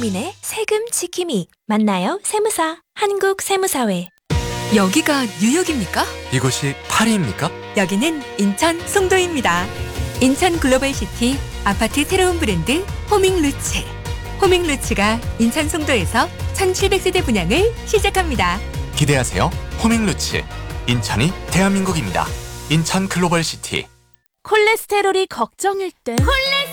국민의 세금 지킴이. 만나요 세무사. 한국세무사회. 여기가 뉴욕입니까? 이곳이 파리입니까? 여기는 인천 송도입니다. 인천 글로벌시티 아파트 새로운 브랜드 호밍루츠. 호밍루츠가 인천 송도에서 1700세대 분양을 시작합니다. 기대하세요. 호밍루츠. 인천이 대한민국입니다. 인천 글로벌시티. 콜레스테롤이 걱정일 땐